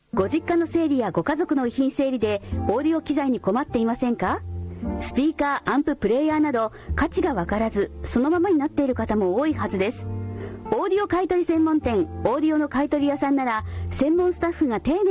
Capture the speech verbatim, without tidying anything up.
ご実家の整理やご家族の遺品整理でオーディオ機材に困っていませんか？スピーカー、アンプ、プレイヤーなど価値がわからずそのままになっている方も多いはずです。オーディオ買取専門店オーディオの買取屋さんなら専門スタッフが丁寧